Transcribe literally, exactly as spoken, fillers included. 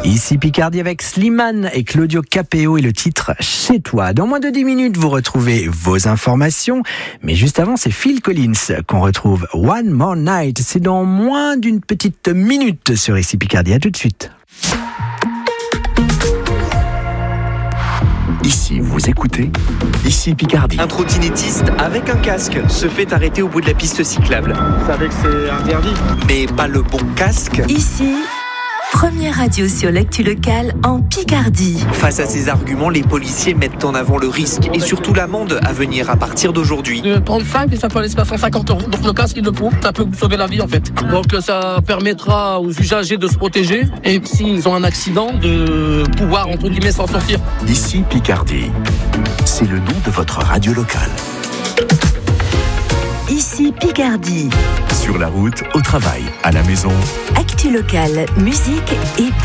Ici Picardie avec Slimane et Claudio Capéo et le titre Chez toi. Dans moins de dix minutes, vous retrouvez vos informations. Mais juste avant, c'est Phil Collins qu'on retrouve One More Night. C'est dans moins d'une petite minute sur Ici Picardie. À tout de suite. Ici, vous écoutez Ici Picardie. Un trottinettiste avec un casque se fait arrêter au bout de la piste cyclable. Vous savez que c'est interdit. Mais pas le bon casque. Ici, première radio sur l'actu locale en Picardie. Face à ces arguments, les policiers mettent en avant le risque et surtout l'amende à venir à partir d'aujourd'hui. De trente-cinq et ça peut aller jusqu'à cent cinquante euros. Donc le casque, il le faut. Ça peut vous sauver la vie en fait. Donc ça permettra aux usagers de se protéger et s'ils ont un accident, de pouvoir entre guillemets s'en sortir. Ici Picardie. C'est le nom de votre radio locale. Ici Picardie. Sur la route, au travail, à la maison. Actu locale, musique et